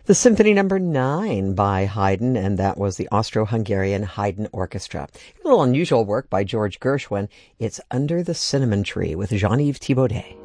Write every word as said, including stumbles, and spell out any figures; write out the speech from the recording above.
The Symphony Number Nine by Haydn, and that was the Austro-Hungarian Haydn Orchestra. A little unusual work by George Gershwin. It's Under the Cinnamon Tree with Jean-Yves Thibaudet.